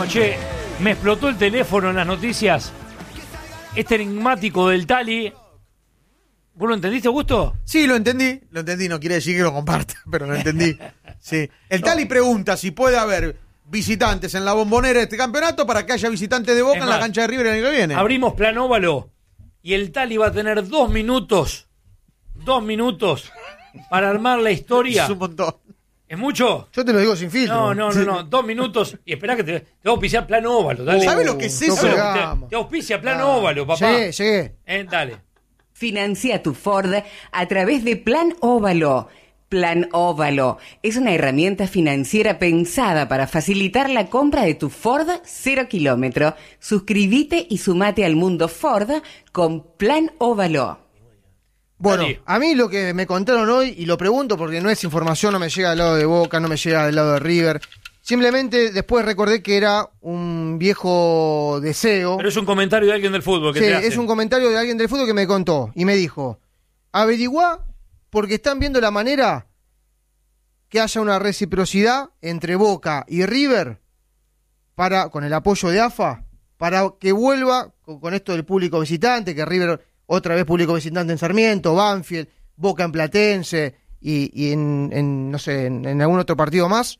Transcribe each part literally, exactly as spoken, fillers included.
No, che, me explotó el teléfono en las noticias. Este enigmático del Tali. ¿Vos lo entendiste, Augusto? Sí, lo entendí. Lo entendí, no quiere decir que lo comparta, pero lo entendí. Sí. El no. Tali pregunta si puede haber visitantes en la Bombonera de este campeonato para que haya visitantes de Boca más, en la cancha de River el año que viene. Abrimos Plan Óvalo y el Tali va a tener dos minutos, dos minutos para armar la historia. Es un montón. ¿Es mucho? Yo te lo digo sin filtro. No, no, no, no. Dos minutos y esperá que te, te va a auspiciar Plan Óvalo. Dale. ¿Sabes lo que es eso? No te, te auspicia Plan ah. Óvalo, papá. Llegué, llegué. Eh, dale. Financia tu Ford a través de Plan Óvalo. Plan Óvalo es una herramienta financiera pensada para facilitar la compra de tu Ford cero kilómetro. Suscríbete y sumate al mundo Ford con Plan Óvalo. Bueno, Dale. A mí lo que me contaron hoy, y lo pregunto porque no es información, no me llega del lado de Boca, no me llega del lado de River. Simplemente después recordé que era un viejo deseo. Pero es un comentario de alguien del fútbol que sí, te hace. Es un comentario de alguien del fútbol que me contó y me dijo: averiguá porque están viendo la manera que haya una reciprocidad entre Boca y River para, con el apoyo de A F A, para que vuelva con, con esto del público visitante, que River otra vez público visitante en Sarmiento, Banfield, Boca en Platense y, y en, en, no sé, en, en algún otro partido más.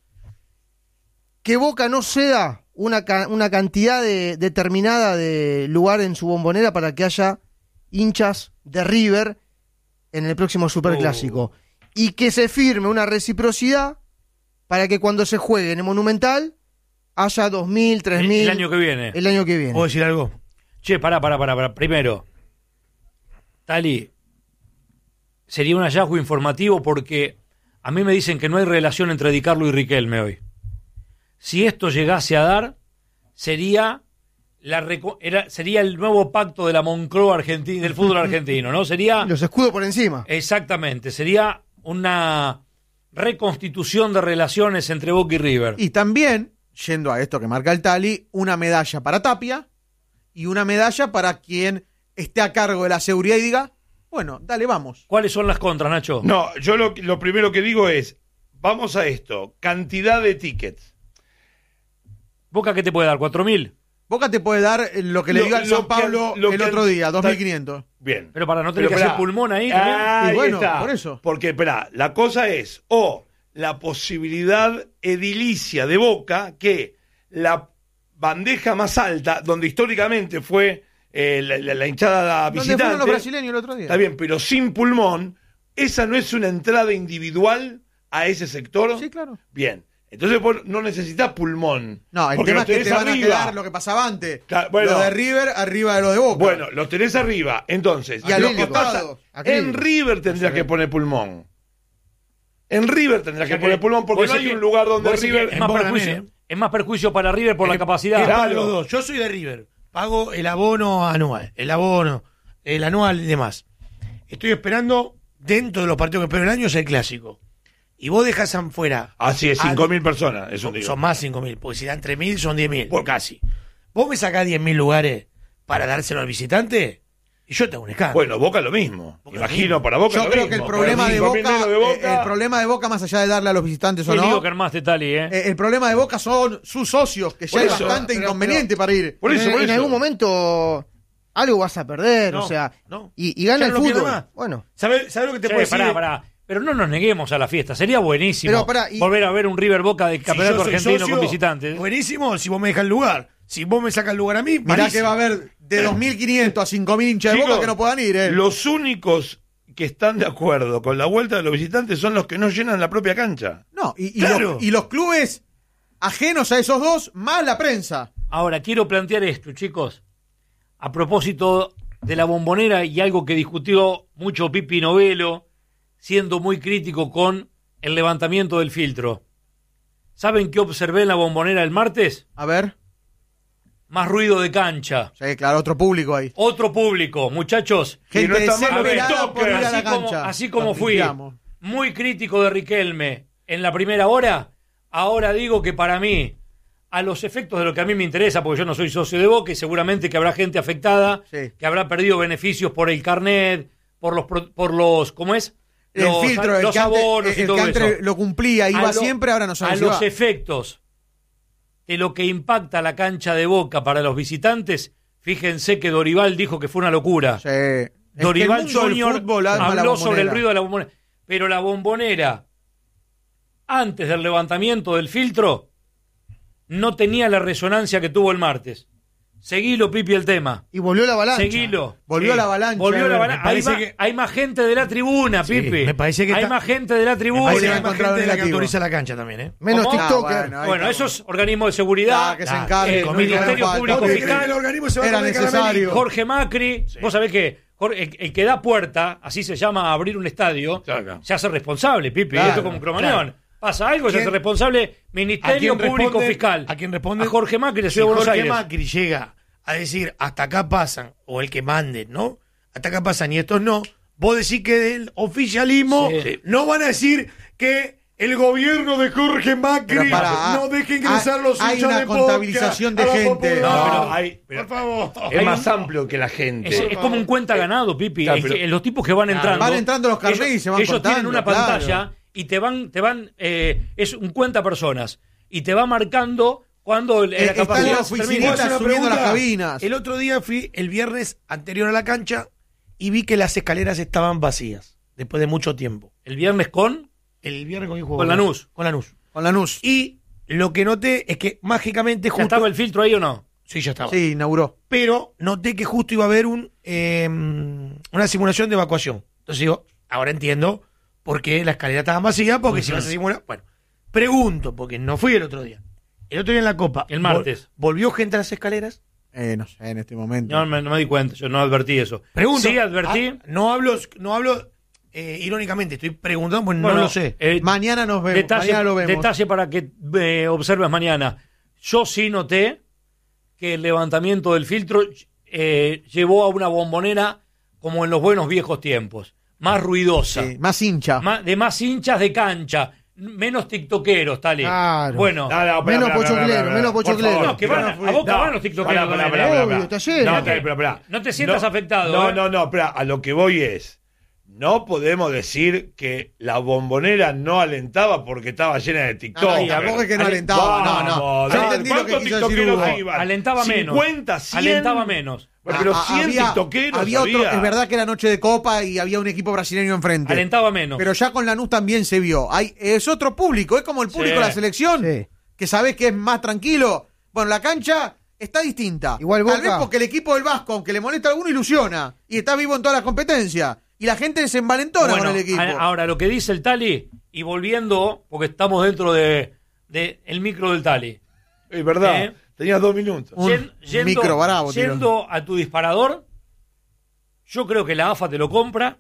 Que Boca no ceda una, una cantidad de, determinada de lugar en su Bombonera para que haya hinchas de River en el próximo Superclásico. Oh. Y que se firme una reciprocidad para que cuando se juegue en el Monumental haya dos mil, tres mil. El, el año que viene. El año que viene. ¿Puedo decir algo? Che, pará, pará, pará, pará. Primero, Tali, sería un hallazgo informativo porque a mí me dicen que no hay relación entre Di Carlo y Riquelme hoy. Si esto llegase a dar, sería la reco- era, sería el nuevo pacto de la Moncloa argentina, del fútbol argentino, ¿no? Sería los escudos por encima. Exactamente, sería una reconstitución de relaciones entre Boca y River. Y también, yendo a esto que marca el Tali, una medalla para Tapia y una medalla para quien esté a cargo de la seguridad y diga, bueno, dale, vamos. ¿Cuáles son las contras, Nacho? No, yo lo, lo primero que digo es, vamos a esto, cantidad de tickets. ¿Boca qué te puede dar? ¿cuatro mil? Boca te puede dar lo que le Lo- diga al lo San Pablo que- lo el que- otro día, está- dos mil quinientos. Bien. Pero para no tener Pero que esperá. hacer pulmón ahí también. Ahí Y bueno, está. por eso. Porque, espera, la cosa es, o la posibilidad edilicia de Boca que la bandeja más alta, donde históricamente fue eh, la, la- la hinchada ¿Dónde visitante. fueron los brasileños el otro día? Está bien, pero sin pulmón, ¿esa no es una entrada individual a ese sector? Sí, claro. Bien. Entonces vos no necesitas pulmón. No, el porque tema los es que tenés te van arriba. a quedar lo que pasaba antes. Claro, bueno. Lo de River arriba de lo de Boca. Bueno, los tenés arriba. Entonces, Y al lo que otro pasa, lado, en River tendrías que poner pulmón. En River tendrías que poner pulmón porque Vos no hay decís un que- lugar donde vos decís que River... es más Boca perjuicio, también, es más perjuicio para River por la capacidad. Es para Claro. los dos. Yo soy de River. Pago el abono anual. El abono, el anual y demás. Estoy esperando, dentro de los partidos que espero el año, es el clásico. Y vos dejás afuera. Así es, a- cinco mil personas. Eso son, digo. son más cinco mil. Porque si dan tres mil, son diez mil. Bueno. Casi. Vos me sacás diez mil lugares para dárselo al visitante y yo te hago un escándalo. Bueno, Boca lo mismo. Boca Imagino lo mismo. para Boca Yo lo creo mismo. que el Pero problema de cinco mil Boca, menos de Boca- eh, el problema de Boca, más allá de darle a los visitantes o Qué no, lío que armaste, Tali, ¿eh? eh, el problema de Boca son sus socios, que ya Por es eso. bastante Pero- inconveniente para ir. Por eso, en, por en eso. algún momento algo vas a perder, No, o sea, no. y, y gana Ya el no lo pierdo fútbol. más. Bueno, ¿Sabés sabe lo que te Che, puedo decir? pará, pará. Pero no nos neguemos a la fiesta. Sería buenísimo Pero pará, y- volver a ver un River Boca de Si campeonato yo soy argentino socio, con visitantes. Buenísimo, si vos me dejas el lugar. Si vos me sacas el lugar a mí, Mirá malísimo. que va a haber de dos mil quinientos a cinco mil hinchas de Chicos, Boca que no puedan ir, ¿eh? Los únicos que están de acuerdo con la vuelta de los visitantes son los que no llenan la propia cancha. No, y, y Claro. los, y los clubes ajenos a esos dos, más la prensa. Ahora, quiero plantear esto, chicos. A propósito de la Bombonera y algo que discutió mucho Pipi Novello, siendo muy crítico con el levantamiento del filtro. ¿Saben qué observé en la Bombonera el martes? A ver. Más ruido de cancha. Sí, claro, otro público ahí. Otro público, muchachos. Gente no está mal desesperada el por ir a la Así como, cancha. así como Los fui limpiamos. muy crítico de Riquelme en la primera hora, ahora digo que para mí, a los efectos de lo que a mí me interesa, porque yo no soy socio de Boca y seguramente que habrá gente afectada, Sí. que habrá perdido beneficios por el carnet, por los, pro- por los ¿cómo es? El Los, filtro, el los que antes, abonos y el todo que antes eso. lo cumplía, iba A lo- siempre, ahora no A sabe si los va. efectos de lo que impacta la cancha de Boca para los visitantes, fíjense que Dorival dijo que fue una locura. Sí. Es Dorival que el mundo del Junior fútbol ama la habló sobre el Bombonera. ruido de la Bombonera. Pero la Bombonera, antes del levantamiento del filtro, no tenía la resonancia que tuvo el martes. Seguilo, Pipi, el tema. Y volvió la avalancha. Seguilo. Volvió Sí. la avalancha. Volvió la Me avalancha. Hay, parece ma- que- hay más gente de la tribuna, Sí, Pipi. me parece que hay está- más gente de la Ahí tribuna. se se va a llama encontrar gente de la que negativo. autoriza la cancha también, ¿eh? Menos ¿Cómo? TikToker. Ah, bueno, ahí Bueno, estamos. esos organismos de seguridad, Ah, que se Ah, encarguen. el no Ministerio hicieron falta. Público ¿Vos te Fiscal. crees que el organismo se va a Era comer necesario. caramelito? Jorge Macri, Sí. vos sabés que Jorge- el, el que da puerta, así se llama abrir un estadio, Claro, claro. se hace responsable, Pipi. Claro, Esto como un cromañón. claro. Pasa algo, se ¿Quién- hace responsable ¿A Ministerio quién Público responde- Fiscal. ¿A quién responde? A Jorge Macri de Si Ciudad de Buenos Jorge Aires. Macri llega a decir hasta acá pasan, o el que mande, ¿no? Hasta acá pasan y estos no, vos decís que del oficialismo Sí. no van a decir que el gobierno de Jorge Macri Pero pará, no deje ingresar los hay hinchas una de Boca contabilización de a la gente. popular. No, pero hay- pero- por favor. Es Hay más un- amplio que la gente. Es, es como un cuenta ganado, Pipi. Claro, El que- pero- los tipos que van entrando. Van entrando los carnets ellos, y se van ellos contando, tienen una claro. pantalla y te van, te van, eh, es un cuenta personas. Y te va marcando cuando el- Eh, la están capacidad los termina. oficinistas Voy a hacer una subiendo las pregunta. cabinas. El otro día fui el viernes anterior a la cancha y vi que las escaleras estaban vacías después de mucho tiempo. El viernes con. El viernes con, jugó Con Lanús. Con Lanús. Con Lanús. Y lo que noté es que mágicamente ¿Ya justo... estaba el filtro ahí o no? Sí, ya estaba. Sí, inauguró. Pero noté que justo iba a haber un eh, una simulación de evacuación. Entonces digo, ahora entiendo por qué la escalera estaba vacía, porque si vas a simular... Bueno, pregunto, porque no fui el otro día. El otro día en la Copa... El martes. vol- ¿Volvió gente a las escaleras? Eh, no sé, en este momento. No me, no me di cuenta, yo no advertí eso. Pregunto. Sí, advertí. Ah, no hablo, no hablo eh, irónicamente, estoy preguntando, pues Bueno, no lo sé. eh, Mañana nos vemos. detalle, Mañana lo vemos. detalle para que eh, observes mañana. Yo sí noté que el levantamiento del filtro eh, llevó a una bombonera como en los buenos viejos tiempos. Más ruidosa. Sí, más hincha. Más- de más hinchas de cancha. Menos tiktokeros, Tali. Claro. Bueno. No, no, Menos pará, pará, pochoclero, pará, pará. menos Por pochoclero. favor, No, que van a- no, a Boca no, van los tiktokeros pará, pará, también, pará, ¿eh? pará, Obvio, pará. está lleno. No, No está- te- pero pará. no te sientas afectado, No, ¿eh? no, no, espera, a lo que voy es, no podemos decir que la bombonera no alentaba porque estaba llena de TikTok. No, no, tampoco es que no alentaba, no, no. Vamos, Yo dale, entendí lo que ¿cuántos quiso decir tiktokeros Hugo. iban? Alentaba menos. cincuenta, cien. Alentaba menos. Bueno, pero Ah, cien había- tiktokeros había otro, había. es verdad que era noche de copa y había un equipo brasileño enfrente. Alentaba menos. Pero ya con Lanús también se vio. Hay, es otro público, es como el público Sí. de la selección, Sí. que sabés que es más tranquilo. Bueno, la cancha está distinta. Igual Tal Boca- vez porque el equipo del Vasco, aunque le molesta a alguno, ilusiona. Y está vivo en toda la competencia. Y la gente se envalentona Bueno, con el equipo. a- ahora lo que dice el Tali, y volviendo, porque estamos dentro de, de el micro del Tali. Es verdad, ¿Eh? tenías dos minutos. Un Yen- yendo, micro bravo, tiró. yendo a tu disparador, yo creo que la A F A te lo compra.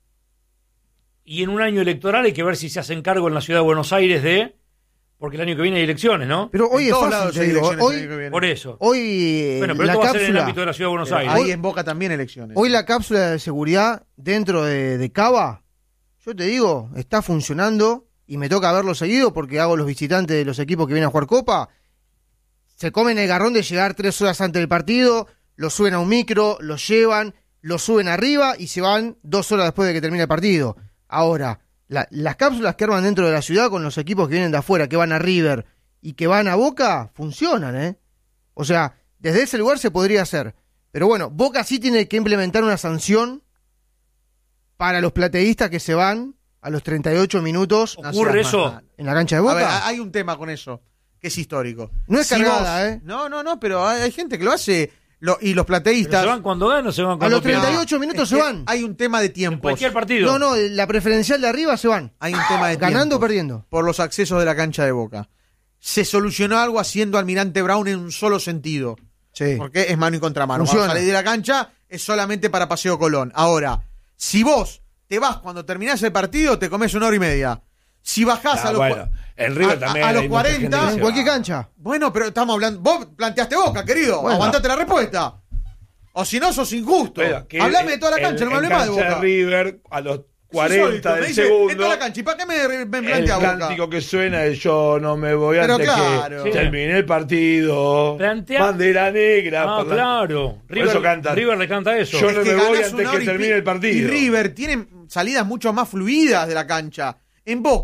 Y en un año electoral hay que ver si se hacen cargo en la ciudad de Buenos Aires de. Porque el año que viene hay elecciones, ¿no? Pero hoy En es todos fácil, lados te hay digo. elecciones el Hoy, año que viene. Por eso. hoy eh, Bueno, pero la esto va a ser en el cápsula, ámbito de la ciudad de Buenos Pero Aires. Ahí en Boca también elecciones. hoy la cápsula de seguridad dentro de, de Cava, yo te digo, está funcionando y me toca verlo seguido porque hago los visitantes de los equipos que vienen a jugar Copa. Se comen el garrón de llegar tres horas antes del partido, lo suben a un micro, lo llevan, lo suben arriba y se van dos horas después de que termine el partido. Ahora, la- las cápsulas que arman dentro de la ciudad con los equipos que vienen de afuera, que van a River y que van a Boca, funcionan, ¿eh? O sea, desde ese lugar se podría hacer. Pero bueno, Boca sí tiene que implementar una sanción para los plateístas que se van a los treinta y ocho minutos No ¿Ocurre seas eso? mal. en la cancha de A Boca. ver, hay un tema con eso, que es histórico. No es cargada, vos- ¿eh? No, no, no, pero hay, hay gente que lo hace. Lo- y los Pero plateístas. ¿se van cuando ganan o se van a cuando los treinta y pierden? ocho minutos Es se que van. Hay un tema de tiempos. Cualquier partido. No, no, la preferencial de arriba se van. Hay un tema de Ganando o tiempos perdiendo. por los accesos de la cancha de Boca. Se solucionó algo haciendo Almirante Brown en un solo sentido. Sí. Porque es mano y contramano. Funciona. Cuando salís de la cancha es solamente para Paseo Colón. Ahora, si vos te vas cuando terminás el partido, te comes una hora y media. Si bajás Ah, a los, bueno, cua- en River a- también a, a los hay mucha gente cuarenta. que En se cualquier va. cancha. Bueno, pero estamos hablando. Vos planteaste Boca, querido. Bueno. Aguantate la respuesta. O si no, sos injusto. Pero que Hablame de en- toda la cancha, en- no me hables en más de cancha Boca. River, a los Es insólito, cuarenta me del dice, En segundo, toda la cancha. ¿Y para qué me, me el plantea Boca? cántico que suena es yo no me voy Pero antes claro. que Sí. termine el partido. Plantea- Bandera negra. Ah, por la- claro. Por River, eso cantan. River le canta eso. Yo Es no que me voy ganás antes una que hora y termine pi- el partido. Y River tiene salidas mucho más fluidas de la cancha. En Boca,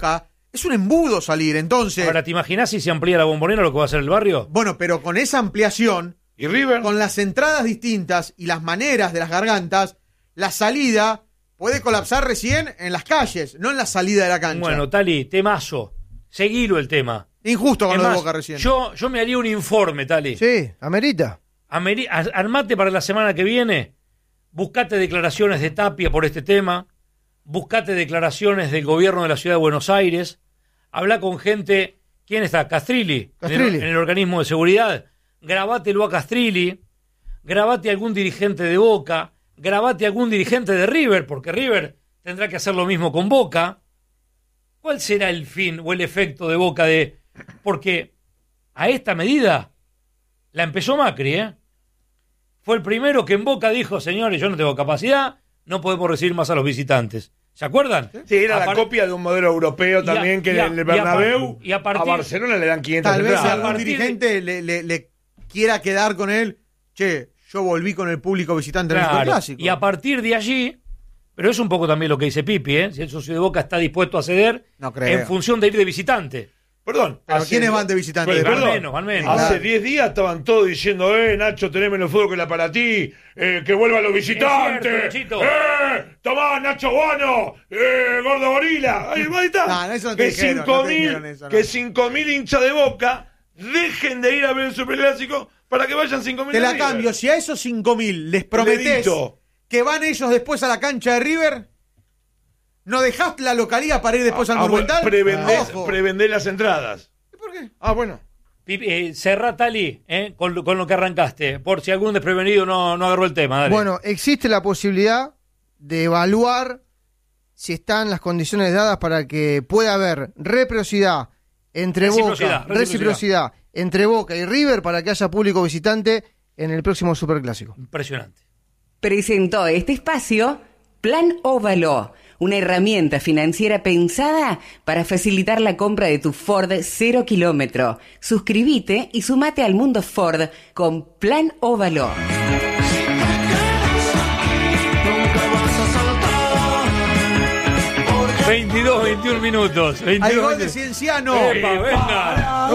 Es un embudo salir, entonces. Ahora, ¿te imaginás si se amplía la Bombonera lo que va a hacer el barrio? Bueno, pero con esa ampliación, ¿Y River? con las entradas distintas y las maneras de las gargantas, la salida puede colapsar recién en las calles, no en la salida de la cancha. Bueno, Tali, temazo. Seguilo el tema. Injusto con Es lo de más, Boca recién. Yo, yo me haría un informe, Tali. Sí, amerita. Ameri- ar- Armate para la semana que viene. Buscate declaraciones de Tapia por este tema. Buscate declaraciones del gobierno de la ciudad de Buenos Aires. Habla con gente. ¿Quién está? Castrilli. Castrilli. En, el, en el organismo de seguridad. Grabátelo a Castrilli. Grabate a algún dirigente de Boca. Grabate a algún dirigente de River, porque River tendrá que hacer lo mismo con Boca. ¿Cuál será el fin o el efecto de Boca de...? Porque a esta medida la empezó Macri, ¿eh? Fue el primero que en Boca dijo, señores, yo no tengo capacidad, no podemos recibir más a los visitantes. ¿Se acuerdan? Sí, era la Apar- copia de un modelo europeo Y a- también, que y a- en y a el Bernabéu par- y a partir- a Barcelona le dan quinientas Tal vez entradas. algún partir de- dirigente le, le- le quiera quedar con él. Che, yo volví con el público visitante en el Claro, Superclásico. y a partir de allí, pero es un poco también lo que dice Pipi, ¿eh? Si el socio de Boca está dispuesto a ceder No creo. en función de ir de visitante. Perdón. Pero hace- ¿quiénes van de visitante? Pero, Van perdón, menos, van menos. Hace Claro. diez días estaban todos diciendo, eh, Nacho, tenés menos fútbol que la para ti, eh, que vuelvan los visitantes. Es cierto, Nachito. ¡Eh! ¡Tomá, Nacho Guano! ¡Eh, gordo gorila! Ahí, ahí está. No, no, eso no te que dijeron, cinco no te mil, dijeron eso, no. que cinco mil hinchas de Boca dejen de ir a ver el Superclásico para que vayan cinco mil Te de la River. cambio. Si a esos cinco mil les prometés Dedito. que van ellos después a la cancha de River, ¿no dejaste la localía para ir después al Ah, bueno, Monumental? prevendés, Ojo. prevendés las entradas. ¿Por qué? Ah, bueno. Pipi, eh, cerrá, Tali, ¿eh? con, lo- con lo que arrancaste, por si algún desprevenido no, no agarró el tema. Dale. Bueno, existe la posibilidad de evaluar si están las condiciones dadas para que pueda haber reciprocidad entre Reciprocidad, Boca, reciprocidad. reciprocidad entre Boca y River para que haya público visitante en el próximo Superclásico. Impresionante. Presentó este espacio Plan Óvalo, una herramienta financiera pensada para facilitar la compra de tu Ford cero kilómetro. Suscríbete y sumate al mundo Ford con Plan Óvalo. veintidós, veintiún minutos. Hay veintidós, gol de veinte. Cienciano. Epa, venga.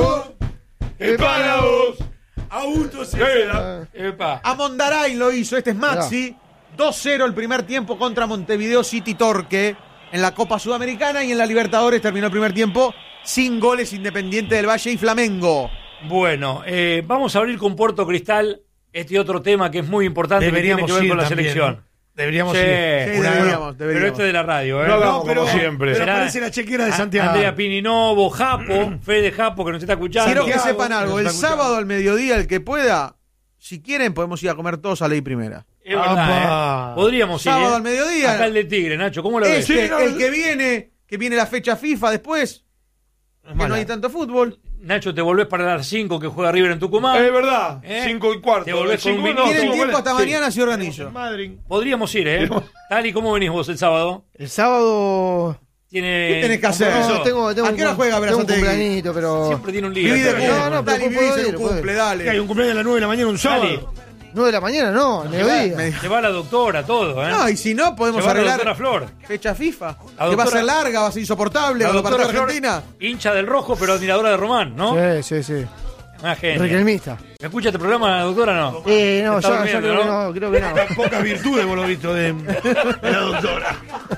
¡Es para vos! Autos. Queda. Epa. Amondaray lo hizo. Este es Maxi. dos cero el primer tiempo contra Montevideo City Torque en la Copa Sudamericana, y en la Libertadores terminó el primer tiempo sin goles Independiente del Valle y Flamengo. Bueno, eh, vamos a abrir con Puerto Cristal este otro tema que es muy importante, Deberíamos que tiene que ver ir con la también, selección. ¿no? Deberíamos Sí, ir. Sí, una- deberíamos, Pero deberíamos. este es de la radio, ¿eh? No hagamos No, pero, como siempre. pero Será- parece la chequera de A- Santiago. Andrea Pininovo, Japo, Fede Japo, que nos está escuchando. Quiero que Santiago, sepan algo. El nos está sábado al mediodía, el que pueda, si quieren, podemos ir a comer todos a Ley Primera. Es verdad, Apa. ¿eh? Podríamos ir, Sábado ¿eh? al mediodía. Acá el de Tigre, Nacho, ¿cómo lo ves? Este, Sí, no, el que viene, que viene la fecha FIFA después, que no hay tanto fútbol. Nacho, te volvés para las cinco que juega River en Tucumán. Es verdad. ¿Eh? Cinco y cuarto. Te volvés con Cinco, un no, vinito. Tienen cinco, tiempo hasta sí. mañana si organizo. Madrid. Podríamos ir, ¿eh? Tal y cómo venís vos el sábado. El sábado... Tiene... ¿Qué tenés que hacer? compromiso. No, tengo, tengo ¿A un- qué hora juega tengo un Berazategui? cumpleañito, pero... Siempre tiene un lío. Viví de Está cumple, bien. No, no, pero dale, puedo viví de ir, puedo cumple, ir. dale. ¿Qué, hay un cumpleaños a las nueve de la mañana un sábado? Dale. nueve de la mañana, no, al mediodía. Me- Se va la doctora, todo, ¿eh? No, y si no, podemos Se va la arreglar doctora Flor. fecha FIFA. La Que va a doctora- ser larga, va a ser insoportable La con los doctora partidos de Flor, Argentina. hincha del rojo, pero admiradora de Román, ¿no? Sí, sí, sí. Una genia. Requelmista. ¿Me escucha este programa la doctora no? Eh, no, Está ya, ya durmiendo, creo que ¿no? no, creo que no. Pocas virtudes, por lo visto, de, de la doctora.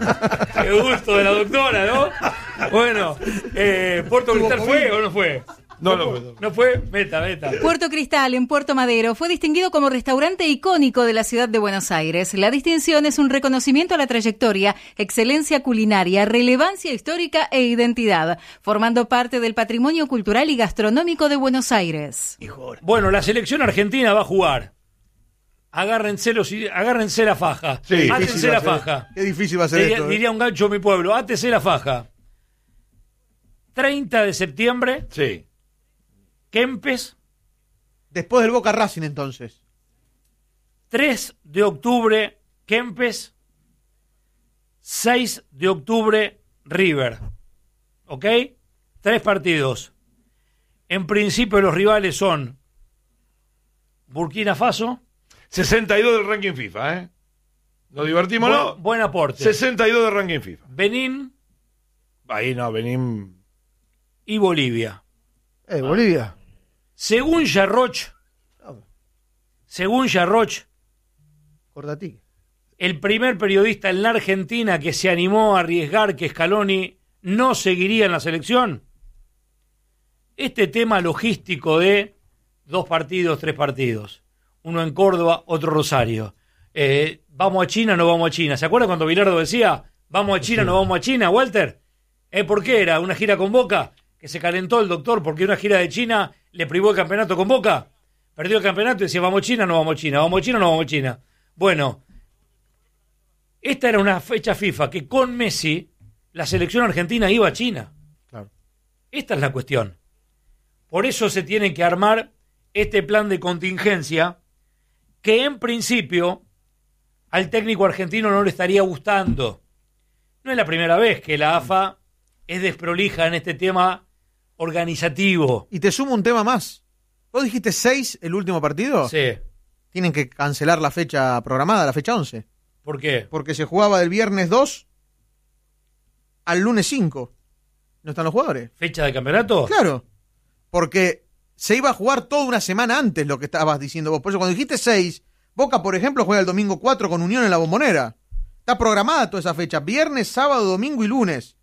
Qué gusto de la doctora, ¿no? Bueno, eh, ¿Puerto Cristal fue o no fue? No, no, no. ¿No fue? Meta, meta. Puerto Cristal, en Puerto Madero, fue distinguido como restaurante icónico de la ciudad de Buenos Aires. La distinción es un reconocimiento a la trayectoria, excelencia culinaria, relevancia histórica e identidad, formando parte del patrimonio cultural y gastronómico de Buenos Aires. Bueno, la selección argentina va a jugar. Agárrense, los, agárrense la faja. Sí. Átense Difícil va la a ser- faja. Qué difícil va a ser Diría, esto. ¿eh? diría un gancho de mi pueblo. Átese la faja. treinta de septiembre, Sí. Kempes. Después del Boca Racing, entonces. tres de octubre, Kempes. seis de octubre, River. ¿Ok? Tres partidos. En principio los rivales son Burkina Faso. sesenta y dos del ranking FIFA, ¿eh? Nos divertimos, Buen, ¿no? buen aporte. sesenta y dos del ranking FIFA. Benín. Ahí no, Benín. y Bolivia. Eh, Bolivia. Según Yarroch, según Yarroch, Cortati. el primer periodista en la Argentina que se animó a arriesgar que Scaloni no seguiría en la selección, este tema logístico de dos partidos, tres partidos, uno en Córdoba, otro Rosario, eh, vamos a China, no vamos a China. ¿Se acuerda cuando Bilardo decía, vamos a China, sí. no vamos a China, Walter? ¿Eh, ¿Por qué era una gira con Boca? Que se calentó el doctor porque una gira de China le privó el campeonato con Boca. Perdió el campeonato y decía, vamos a China, no vamos a China, vamos a China, no vamos a China. Bueno, esta era una fecha FIFA que con Messi la selección argentina iba a China. Claro. Esta es la cuestión. Por eso se tiene que armar este plan de contingencia que en principio al técnico argentino no le estaría gustando. No es la primera vez que la A F A es desprolija en este tema organizativo. Y te sumo un tema más. ¿Vos dijiste seis el último partido? Sí. Tienen que cancelar la fecha programada, la fecha once. ¿Por qué? Porque se jugaba del viernes dos al lunes cinco. ¿No están los jugadores? ¿Fecha de campeonato? Claro. Porque se iba a jugar toda una semana antes lo que estabas diciendo vos. Por eso cuando dijiste seis, Boca, por ejemplo, juega el domingo cuatro con Unión en la Bombonera. Está programada toda esa fecha. Viernes, sábado, domingo y lunes.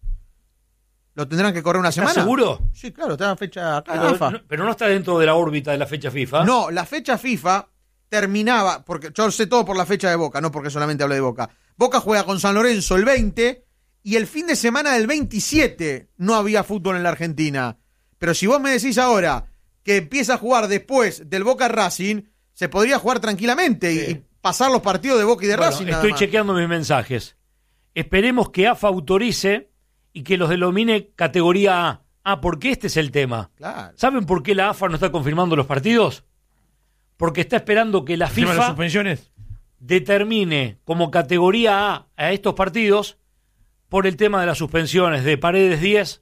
¿Lo tendrán que correr una semana? ¿Estás seguro? Sí, claro, está la fecha acá. Pero, A F A. no, pero no está dentro de la órbita de la fecha FIFA. No, la fecha FIFA terminaba, porque yo sé todo por la fecha de Boca, no porque solamente hablé de Boca. Boca juega con San Lorenzo el veinte y el fin de semana del veintisiete no había fútbol en la Argentina. Pero si vos me decís ahora que empieza a jugar después del Boca Racing, se podría jugar tranquilamente Sí. y, y pasar los partidos de Boca y de Bueno, Racing. nada estoy más. chequeando mis mensajes. Esperemos que A F A autorice y que los denomine categoría A. Ah, porque este es el tema. Claro. ¿Saben por qué la A F A no está confirmando los partidos? Porque está esperando que la ¿Encima de las FIFA suspensiones? determine como categoría A a estos partidos por el tema de las suspensiones de Paredes diez,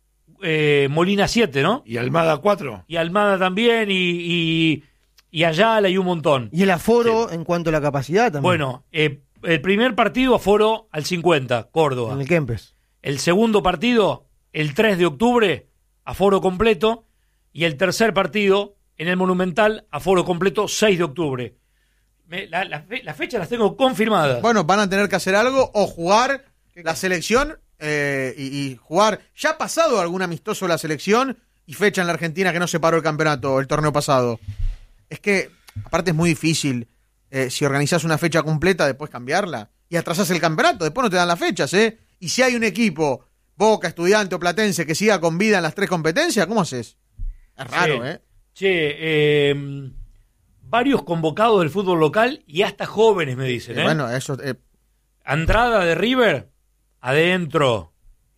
eh, Molina siete, ¿no? Y Almada cuatro. Y Almada también, y, y, y Ayala y un montón. Y el aforo en cuanto a la capacidad también. Bueno, eh, el primer partido aforo al cincuenta, Córdoba. En el Kempes. El segundo partido, el tres de octubre, aforo completo. Y el tercer partido, en el Monumental, aforo completo, seis de octubre. Me, la, la fe, las fechas las tengo confirmadas. Bueno, van a tener que hacer algo o jugar la selección eh, y, y jugar. Ya ha pasado algún amistoso la selección y fecha en la Argentina que no se paró el campeonato, el torneo pasado. Es que, aparte, es muy difícil. Eh, si organizás una fecha completa, después cambiarla. Y atrasás el campeonato, después no te dan las fechas, ¿eh? Y si hay un equipo, Boca, Estudiante o Platense, que siga con vida en las tres competencias, ¿cómo haces? Es raro, Sí. ¿eh? Che, eh, varios convocados del fútbol local y hasta jóvenes, me dicen, Eh, ¿eh? Bueno, eso. Eh, Andrada de River, adentro.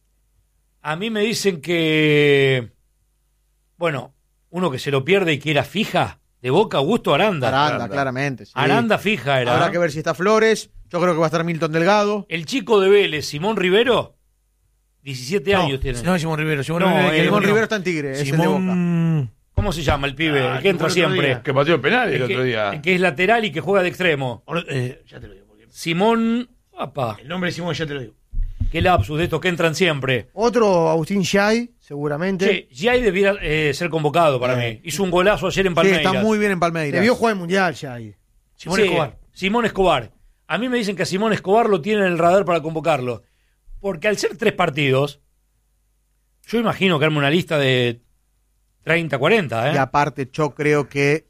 A mí me dicen que, bueno, uno que se lo pierde y que era fija, de Boca, Augusto Aranda. Aranda, Aranda. claramente. Sí. Aranda fija era. Habrá ¿eh? que ver si está Flores. Yo creo que va a estar Milton Delgado. El chico de Vélez, Simón Rivero, diecisiete No, años tiene. no es Simón Rivero. Simón No, Rivero, eh, que- Simón no. Rivero está en Tigre, es el de Boca. Simón... ¿Cómo se llama el pibe? Ah, el que entra el otro siempre. día, que pateó el penal el, El que, otro día. el que es lateral y que juega de extremo. Eh, ya te lo digo. Porque Simón, papá, el nombre de Simón ya te lo digo. qué lapsus de estos que entran siempre. Otro, Agustín Yay, seguramente. Che, Jay debiera eh, ser convocado para mí. Hizo un golazo ayer en Sí, Palmeiras. está muy bien en Palmeiras. Debió jugar el Mundial Yay. Simón Sí, Escobar. Simón Escobar. A mí me dicen que a Simón Escobar lo tienen en el radar para convocarlo. Porque al ser tres partidos, yo imagino que arme una lista de treinta, cuarenta, ¿eh? Y aparte, yo creo que.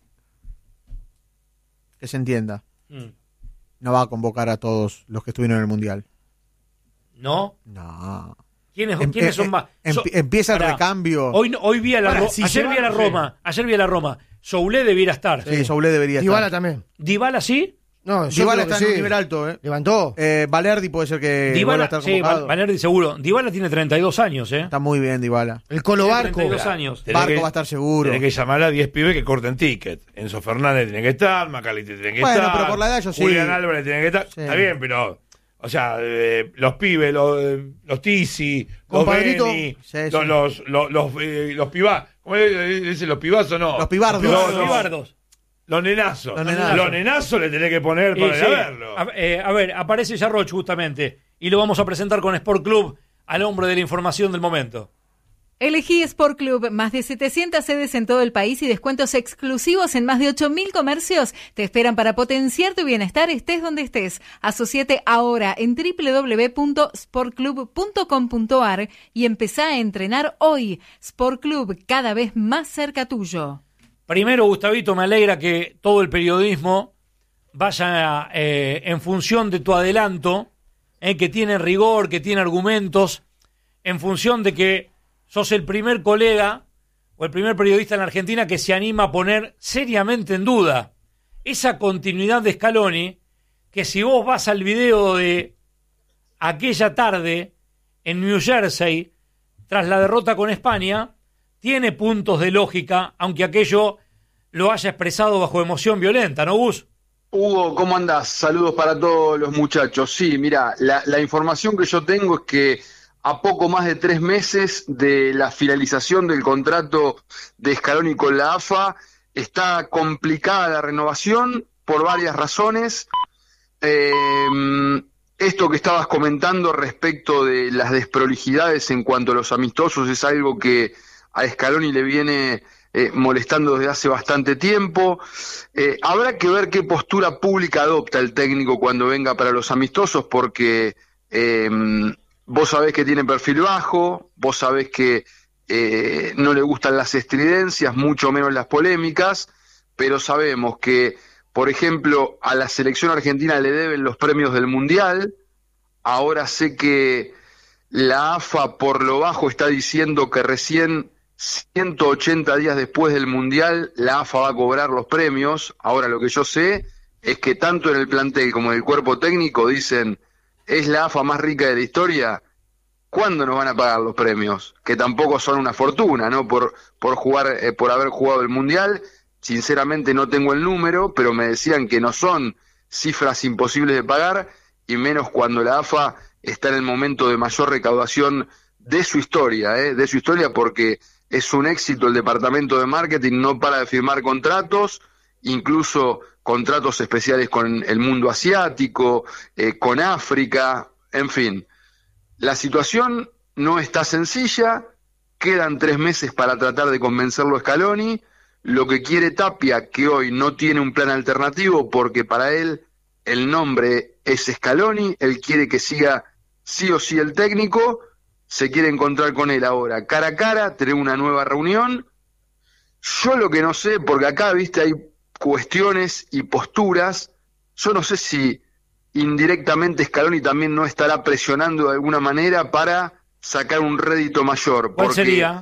Que se entienda. Mm. No va a convocar a todos los que estuvieron en el Mundial. ¿No? No. ¿Quiénes, Em- ¿quiénes em- son más? em- So- empieza el Pará, recambio. Hoy, no- hoy vi a la Pará, Ro- si ayer se vi a la va- Roma, ayer vi a la Roma. Soulé debiera estar. Sí, Soule debería Dybala estar. también. Dybala sí. No, yo Dybala creo que está en un sí. nivel alto, ¿eh? Levantó. Eh, Valerdi puede ser que vuelva a Dybala, estar sí, convocado. Val- Valerdi seguro. Dybala tiene treinta y dos años, ¿eh? Está muy bien, Dybala. El Colo Tiene Barco. treinta y dos años. Tenés Barco que- va a estar seguro. Tenés que llamar a diez pibes que corten ticket. Enzo Fernández tiene que estar, Macaliste tiene que Bueno, estar. pero por la edad yo sí. Julián Álvarez tiene que estar. Sí. Está bien, pero. O sea, eh, los pibes, los, eh, los Tizi, los Compadrito. Beni, Sí, los, sí. los, los, los, eh, los pibá. ¿Cómo es? ¿Dice los pibazos no? Los pibardos. Los, Los los- Libardos. los nenazos. Los nenazos. Los nenazos le tenés que poner para Y ir a sí, verlo. a, eh, a ver, aparece Yarroch justamente. Y lo vamos a presentar con Sport Club al hombre de la información del momento. Elegí Sport Club, más de setecientas sedes en todo el país y descuentos exclusivos en más de ocho mil comercios te esperan para potenciar tu bienestar estés donde estés. Asociate ahora en doble u doble u doble u punto sport club punto com punto a r y empezá a entrenar hoy. Sport Club, cada vez más cerca tuyo. Primero, Gustavito, me alegra que todo el periodismo vaya eh, en función de tu adelanto, eh, que tiene rigor, que tiene argumentos, en función de que sos el primer colega o el primer periodista en la Argentina que se anima a poner seriamente en duda esa continuidad de Scaloni, que si vos vas al video de aquella tarde en New Jersey, tras la derrota con España, tiene puntos de lógica, aunque aquello lo haya expresado bajo emoción violenta, ¿no, Gus? Hugo, ¿cómo andás? Saludos para todos los muchachos. Sí, mira, la, la información que yo tengo es que a poco más de tres meses de la finalización del contrato de Scaloni con la A F A, está complicada la renovación por varias razones. Eh, esto que estabas comentando respecto de las desprolijidades en cuanto a los amistosos es algo que a Scaloni le viene eh, molestando desde hace bastante tiempo. Eh, habrá que ver qué postura pública adopta el técnico cuando venga para los amistosos, porque eh, vos sabés que tiene perfil bajo, vos sabés que eh, no le gustan las estridencias, mucho menos las polémicas, pero sabemos que, por ejemplo, a la selección argentina le deben los premios del Mundial. Ahora sé que la A F A por lo bajo está diciendo que recién ciento ochenta días después del Mundial la A F A va a cobrar los premios. Ahora lo que yo sé es que tanto en el plantel como en el cuerpo técnico dicen: es la A F A más rica de la historia, ¿cuándo nos van a pagar los premios? Que tampoco son una fortuna, ¿no? Por, por jugar, eh, por haber jugado el Mundial. Sinceramente no tengo el número, pero me decían que no son cifras imposibles de pagar, y menos cuando la A F A está en el momento de mayor recaudación de su historia, ¿eh? de su historia, porque es un éxito el departamento de marketing, no para de firmar contratos, incluso contratos especiales con el mundo asiático, eh, con África, en fin. La situación no está sencilla, quedan tres meses para tratar de convencerlo a Scaloni. Lo que quiere Tapia, que hoy no tiene un plan alternativo porque para él el nombre es Scaloni, él quiere que siga sí o sí el técnico, se quiere encontrar con él ahora cara a cara, tener una nueva reunión. Yo lo que no sé, porque acá, viste, hay cuestiones y posturas, yo no sé si indirectamente Scaloni también no estará presionando de alguna manera para sacar un rédito mayor. ¿Cuál porque, sería?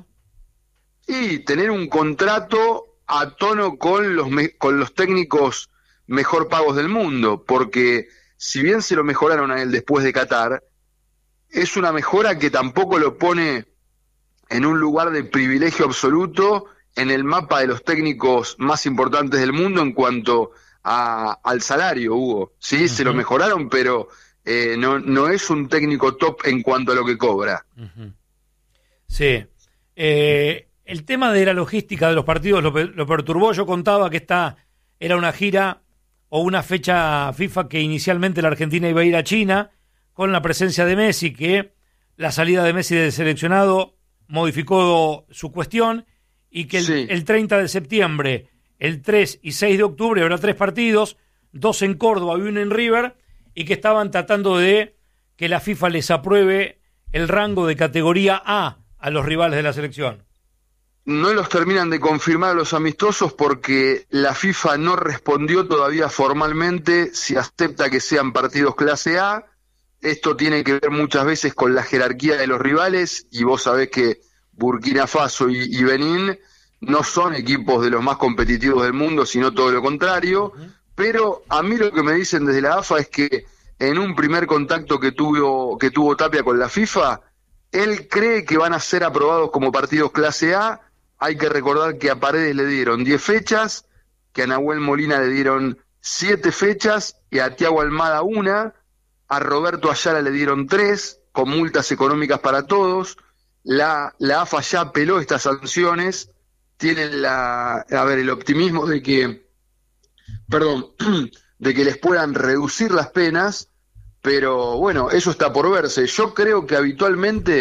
Y tener un contrato a tono con los, me, con los técnicos mejor pagos del mundo, porque si bien se lo mejoraron a él después de Qatar, es una mejora que tampoco lo pone en un lugar de privilegio absoluto en el mapa de los técnicos más importantes del mundo en cuanto a, al salario, Hugo. Sí, uh-huh. Se lo mejoraron, pero eh, no, no es un técnico top en cuanto a lo que cobra. Uh-huh. Sí. Eh, el tema de la logística de los partidos lo, lo perturbó. Yo contaba que esta era una gira o una fecha FIFA que inicialmente la Argentina iba a ir a China con la presencia de Messi, que la salida de Messi del seleccionado modificó su cuestión, y que el, sí. el treinta de septiembre, el tres y seis de octubre habrá tres partidos, dos en Córdoba y uno en River, y que estaban tratando de que la FIFA les apruebe el rango de categoría A a los rivales de la selección. No los terminan de confirmar los amistosos porque la FIFA no respondió todavía formalmente si acepta que sean partidos clase A. Esto tiene que ver muchas veces con la jerarquía de los rivales, y vos sabés que Burkina Faso y, y Benín no son equipos de los más competitivos del mundo, sino todo lo contrario. Uh-huh. Pero a mí lo que me dicen desde la A F A es que en un primer contacto que tuvo, que tuvo Tapia con la FIFA, él cree que van a ser aprobados como partidos clase A. Hay que recordar que a Paredes le dieron diez fechas, que a Nahuel Molina le dieron siete fechas y a Thiago Almada una. A Roberto Ayala le dieron tres, con multas económicas para todos. La, la A F A ya apeló estas sanciones. Tienen la, a ver, el optimismo de que, perdón, de que les puedan reducir las penas, pero bueno, eso está por verse. Yo creo que habitualmente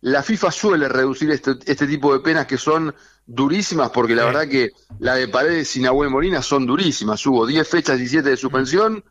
la FIFA suele reducir este, este tipo de penas que son durísimas, porque la Sí. verdad que la de Paredes y Nahuel Molina son durísimas. Hubo diez fechas, diecisiete de suspensión,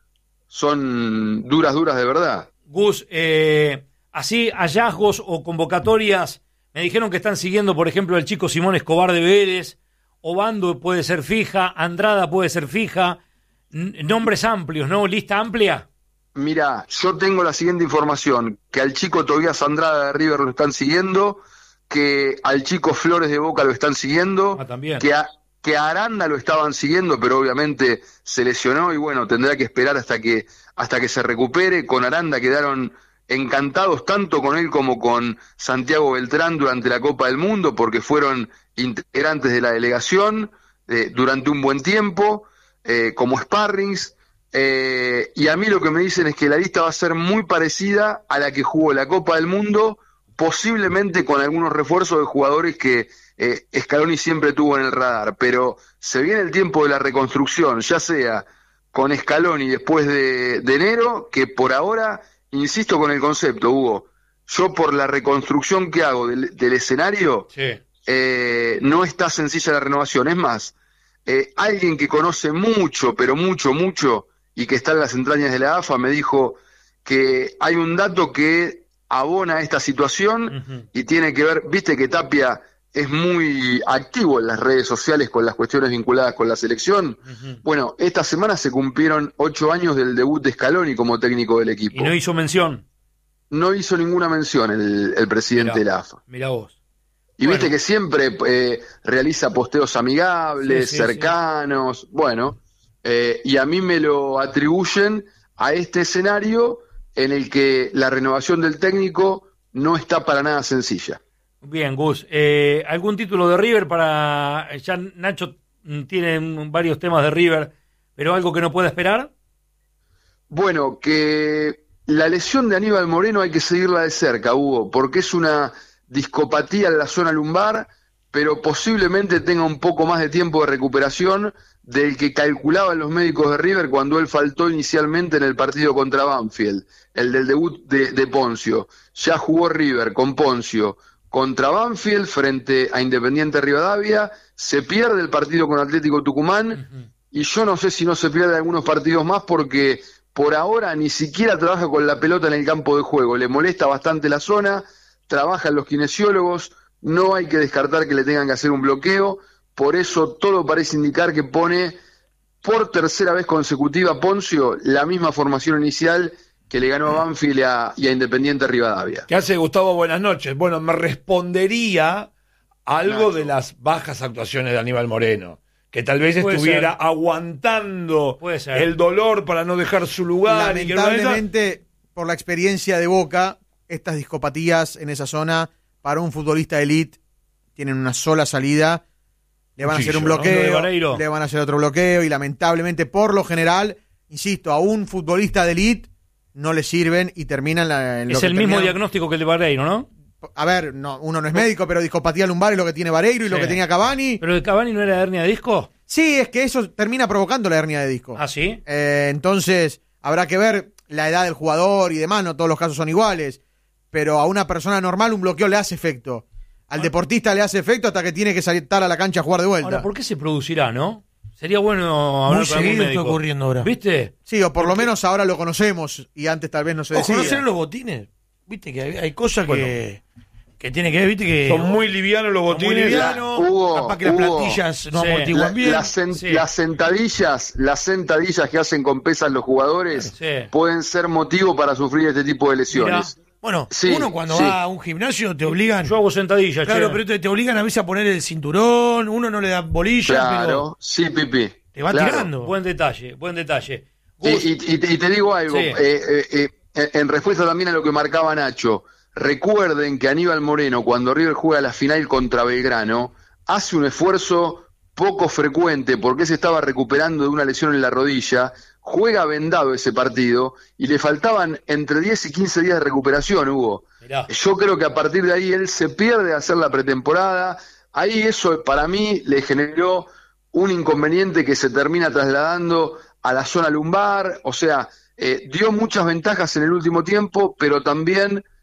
son duras, duras de verdad. Gus, eh, así hallazgos o convocatorias, me dijeron que están siguiendo, por ejemplo, el chico Simón Escobar de Vélez, Obando puede ser fija, Andrada puede ser fija, n- nombres amplios, ¿no? Lista amplia. Mira, yo tengo la siguiente información, que al chico Tobías Andrada de River lo están siguiendo, que al chico Flores de Boca lo están siguiendo, Ah, también. que a, que a Aranda lo estaban siguiendo, pero obviamente se lesionó y bueno, tendrá que esperar hasta que, hasta que se recupere. Con Aranda quedaron encantados tanto con él como con Santiago Beltrán durante la Copa del Mundo, porque fueron integrantes de la delegación eh, durante un buen tiempo, eh, como sparrings. Eh, y a mí lo que me dicen es que la lista va a ser muy parecida a la que jugó la Copa del Mundo, posiblemente con algunos refuerzos de jugadores que eh, Scaloni siempre tuvo en el radar, pero se viene el tiempo de la reconstrucción, ya sea con Scaloni después de, de enero, que por ahora, insisto con el concepto, Hugo, yo por la reconstrucción que hago del, del escenario, Sí. eh, no está sencilla la renovación. Es más, eh, alguien que conoce mucho, pero mucho, mucho, y que está en las entrañas de la A F A, me dijo que hay un dato que abona esta situación Ujú. y tiene que ver, viste que Tapia es muy activo en las redes sociales con las cuestiones vinculadas con la selección. Ujú. Bueno, esta semana se cumplieron ocho años del debut de Scaloni como técnico del equipo. Y no hizo mención. No hizo ninguna mención el, el presidente Mirá, de la A F A. Mirá vos. Y Bueno. viste que siempre eh, realiza posteos amigables, Sí, sí, cercanos, bueno, eh, y a mí me lo atribuyen a este escenario en el que la renovación del técnico no está para nada sencilla. Bien, Gus. Eh, ¿Algún título de River para... Ya Nacho mm, tiene mm, varios temas de River, pero algo que no pueda esperar? Bueno, que la lesión de Aníbal Moreno hay que seguirla de cerca, Hugo, porque es una discopatía en la zona lumbar, pero posiblemente tenga un poco más de tiempo de recuperación del que calculaban los médicos de River cuando él faltó inicialmente en el partido contra Banfield, el del debut de, de Poncio. Ya jugó River con Poncio contra Banfield frente a Independiente Rivadavia, se pierde el partido con Atlético Tucumán, Ujú. y yo no sé si no se pierde algunos partidos más porque por ahora ni siquiera trabaja con la pelota en el campo de juego, le molesta bastante la zona, trabajan los kinesiólogos, no hay que descartar que le tengan que hacer un bloqueo, por eso todo parece indicar que pone por tercera vez consecutiva Poncio la misma formación inicial que le ganó a Banfield y a, y a Independiente Rivadavia. ¿Qué hace Gustavo? Buenas noches. Bueno, me respondería algo Nacho. de las bajas actuaciones de Aníbal Moreno, que tal vez Puede estuviera ser. aguantando Puede ser. el dolor para no dejar su lugar. y que no- Lamentablemente, por la experiencia de Boca, estas discopatías en esa zona, para un futbolista de elite, tienen una sola salida. Le van a hacer un Cuchillo, ¿no? Lo de bloqueo, Vareiro. le van a hacer otro bloqueo y lamentablemente, por lo general, insisto, a un futbolista de elite no le sirven y terminan la, en lo Es que el mismo terminaron. diagnóstico que el de Barreiro, ¿no? A ver, no, uno no es médico, pero discopatía lumbar es lo que tiene Vareiro y lo Sí. que tenía Cavani. ¿Pero el Cavani no era hernia de disco? Sí, es que eso termina provocando la hernia de disco. Ah, sí. Eh, entonces, habrá que ver la edad del jugador y demás, no todos los casos son iguales, pero a una persona normal un bloqueo le hace efecto. Al deportista le hace efecto hasta que tiene que salir a la cancha a jugar de vuelta. Ahora, ¿por qué se producirá, no? Sería bueno hablar Muy con algún seguido está médico. ocurriendo ahora. ¿Viste? Sí, o por lo menos ahora lo conocemos y antes tal vez no se ¿O decía. conocer los botines? Viste que hay, hay cosas que, que tiene que ver, viste que Son muy livianos los son muy botines. livianos, Hugo, capaz que las Hugo. plantillas no Sí. amortiguan La- bien. las, sen- Sí. las sentadillas, las sentadillas que hacen con pesas los jugadores Sí. pueden ser motivo para sufrir este tipo de lesiones. Bueno, Sí, uno cuando sí. va a un gimnasio te obligan. Yo hago sentadillas, Claro, che. pero te, te obligan a veces a poner el cinturón, uno no le da bolilla, Claro, sí, Pipi. pero te va Claro. tirando. Buen detalle, buen detalle. Y, Gus, y- y te- y te digo algo, Sí. eh, eh, eh, en- en respuesta también a lo que marcaba Nacho, recuerden que Aníbal Moreno, cuando River juega la final contra Belgrano, hace un esfuerzo poco frecuente porque se estaba recuperando de una lesión en la rodilla, juega vendado ese partido y le faltaban entre diez y quince días de recuperación, Hugo. mirá. Yo creo que a partir de ahí él se pierde de hacer la pretemporada. Ahí eso para mí le generó un inconveniente que se termina trasladando a la zona lumbar. O sea, eh, dio muchas ventajas en el último tiempo, pero también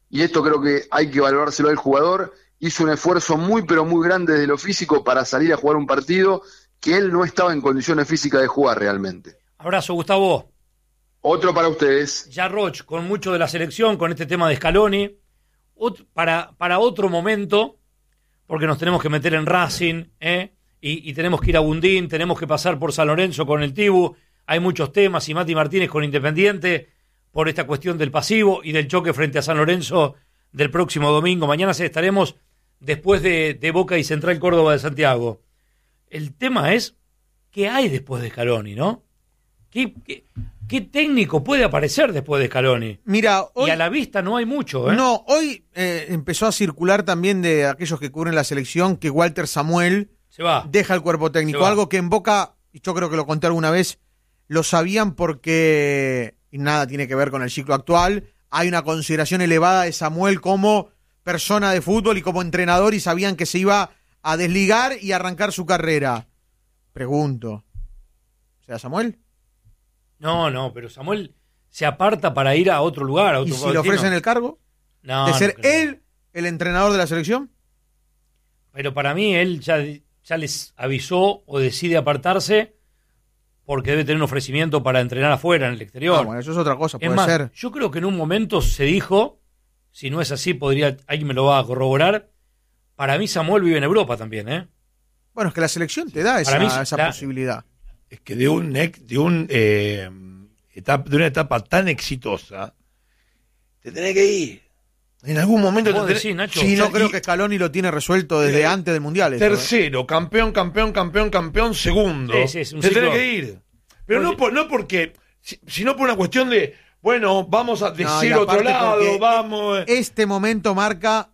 y esto creo que hay que valorárselo al jugador, hizo un esfuerzo muy pero muy grande desde lo físico para salir a jugar un partido que él no estaba en condiciones físicas de jugar realmente. Abrazo, Gustavo. Otro para ustedes. Ya Roch, con mucho de la selección, con este tema de Scaloni, Ot- para, para otro momento, porque nos tenemos que meter en Racing, ¿eh? y, y tenemos que ir a Bundín, tenemos que pasar por San Lorenzo con el Tibu, hay muchos temas, y Mati Martínez con Independiente, por esta cuestión del pasivo y del choque frente a San Lorenzo del próximo domingo. Mañana estaremos después de, de Boca y Central Córdoba de Santiago. El tema es, ¿qué hay después de Scaloni, no? ¿Qué, qué, qué técnico puede aparecer después de Scaloni? Mira, hoy, y a la vista no hay mucho, ¿eh? No, hoy eh, empezó a circular también de aquellos que cubren la selección que Walter Samuel Se va. deja el cuerpo técnico. Algo que en Boca, y yo creo que lo conté alguna vez, lo sabían porque, y nada tiene que ver con el ciclo actual, hay una consideración elevada de Samuel como persona de fútbol y como entrenador, y sabían que se iba a desligar y arrancar su carrera. Pregunto, ¿será Samuel? No, no, pero Samuel se aparta para ir a otro lugar. A otro ¿Y si le ofrecen el cargo no, de ser no creo. él el entrenador de la selección? Pero para mí él ya, ya les avisó o decide apartarse porque debe tener un ofrecimiento para entrenar afuera, en el exterior. Ah, bueno, eso es otra cosa, Es puede más, ser. yo creo que en un momento se dijo, si no es así, podría, alguien me lo va a corroborar, para mí Samuel vive en Europa también, ¿eh? Bueno, es que la selección te da esa, Para mí, esa la- posibilidad. Es que de un ex- de un eh, etapa, de una etapa tan exitosa, te tenés que ir. En algún momento te ¿Vos tenés- decís, Nacho? Sí, no y- creo que Scaloni lo tiene resuelto desde Eh, antes del Mundial. eso, ¿eh? Tercero, campeón, campeón, campeón, campeón, segundo. Sí, sí, es un te ciclo. tenés que ir. Pero no, por, no porque, si- sino por una cuestión de, bueno, vamos a No, y decir otro aparte lado, porque vamos. Este momento marca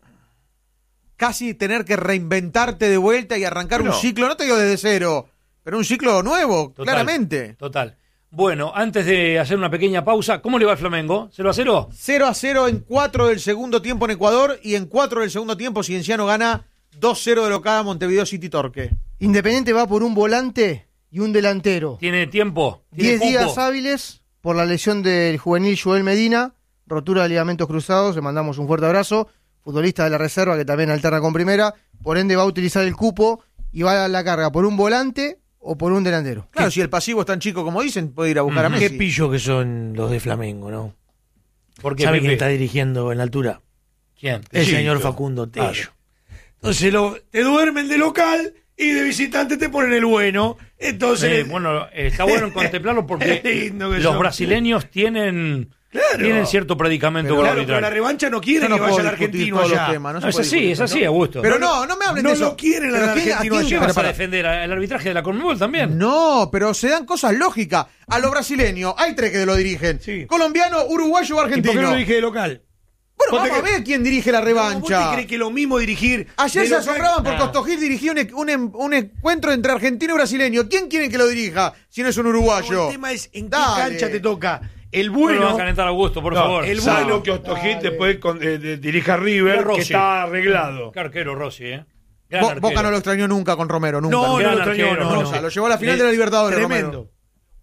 casi tener que reinventarte de vuelta y arrancar Bueno. un ciclo, no te digo desde cero, pero un ciclo nuevo, Total, claramente. Total. Bueno, antes de hacer una pequeña pausa, ¿cómo le va al Flamengo? ¿cero a cero? cero a cero en cuatro del segundo tiempo en Ecuador y en cuatro del segundo tiempo Cienciano gana dos cero de local a Montevideo City Torque. Independiente va por un volante y un delantero. ¿Tiene tiempo? ¿Tiene Diez cupo? días hábiles por la lesión del juvenil Joel Medina, rotura de ligamentos cruzados, le mandamos un fuerte abrazo, futbolista de la reserva que también alterna con primera, por ende va a utilizar el cupo y va a la carga por un volante o por un delantero. Claro, si el pasivo es tan chico como dicen, puede ir a buscar a Qué Messi. pillo que son los de Flamengo, ¿no? ¿Por qué, ¿Sabe Pepe? quién está dirigiendo en la altura? ¿Quién? El Sí, señor yo. Facundo Tello. Entonces lo, te duermen de local y de visitante te ponen el bueno. Entonces, Sí, bueno, eh, está bueno contemplarlo porque Qué lindo que los son. brasileños tienen, Claro. tienen cierto predicamento Pero con el claro, pero la arbitraje. revancha no quiere Yo no que vaya puedo el discutir argentino todos los allá. temas, no se No, es puede así, discutir. es así, Augusto. Pero no, no me hablen no de eso. lo quieren al Pero ¿quién- a argentino quién- allá. ¿Qué vas pero a para- defender? ¿El arbitraje de la Conmebol también? No, pero se dan cosas lógicas. A los brasileños, hay tres que lo dirigen. Sí. Colombiano, uruguayo o ¿Y por argentino. qué no lo dije de local? Bueno, ¿Vos te vamos a cre- ver quién dirige la ¿Vos te revancha. crees que lo mismo dirigir? Ayer de se local? asombraban porque Nah. Costojil dirigió un, un, em- un encuentro entre argentino y brasileño. ¿Quién quieren que lo dirija si no es un uruguayo? No, el tema es en qué Dale. cancha te toca. El No lo va a bueno. calentar Augusto, por No, favor. el Salvo bueno. que Ostojit después con, eh, de- dirija a River, Rossi. que está arreglado. Qué arquero Rossi, ¿eh? Gran Bo- arquero. Boca no lo extrañó nunca con Romero, nunca. No, no Gran lo extrañó, arquero, no, no, no. O sea, lo llevó a la final Le- de la Libertadores, Tremendo. Romero.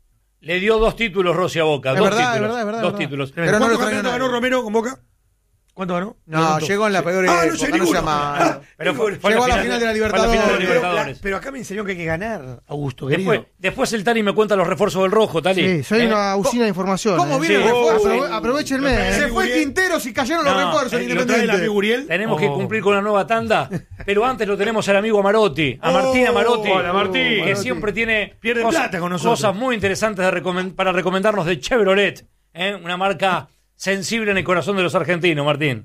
Le dio dos títulos Rossi a Boca. Es dos verdad, es títulos. verdad, es verdad, Dos es verdad. títulos. Pero no lo ¿Cuántos extrañó campeonatos nadie. ganó Romero con Boca? ¿Cuánto ganó? No, Pregunto. llegó en la peor Ah, no época, sé no se ninguno. llama. Pero fue, fue Llegó a la final de la fue la final de Libertadores. la Pero, Libertadores. pero acá me enseñó que hay que ganar, Augusto, querido. Después, después el Tani me cuenta los refuerzos del rojo, Tali. Sí, soy ¿Eh? una usina de información. ¿Cómo eh. viene el Sí. refuerzo? Aprove- aprovechenme. Lo trae- eh. Se fue Muriel. Quinteros y cayeron los No, refuerzos en ¿Y lo trae el amigo Independiente. Uriel? Tenemos que Oh. cumplir con la nueva tanda, pero antes lo tenemos al amigo Amarotti, a Martín Amarotti, hola, Martín. que Marotti. siempre tiene Pierde cosas, plata con nosotros. cosas muy interesantes de recomen- para recomendarnos de Chevrolet, ¿eh? Una marca sensible en el corazón de los argentinos, Martín.